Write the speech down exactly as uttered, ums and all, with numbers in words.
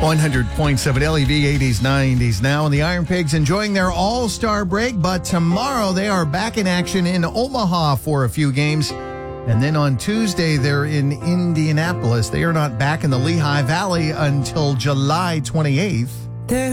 one hundred point seven L E V, eighties, nineties now. And the Iron Pigs enjoying their all-star break, but tomorrow they are back in action in Omaha for a few games. And then on Tuesday, they're in Indianapolis. They are not back in the Lehigh Valley until July twenty-eighth.